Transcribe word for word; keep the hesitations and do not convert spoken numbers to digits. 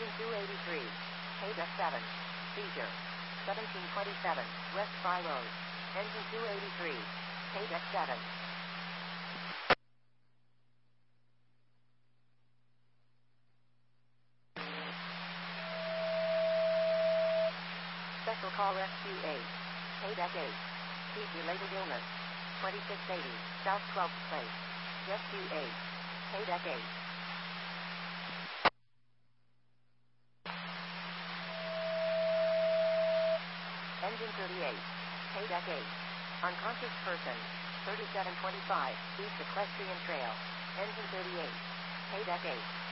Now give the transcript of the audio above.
Engine two eighty-three. Paydeck seven. Seizure. seventeen twenty-seven, West Fry Road. Engine two eighty-three. Paydeck seven. Special Call Rescue eight. Paydeck eight. Heat-related illness. twenty-six eighty, South twelfth Place. Rescue eight. Paydeck eight. Engine thirty-eight. Paydeck eight. Unconscious person. thirty-seven twenty-five, East Equestrian Trail. Engine thirty-eight. Paydeck eight.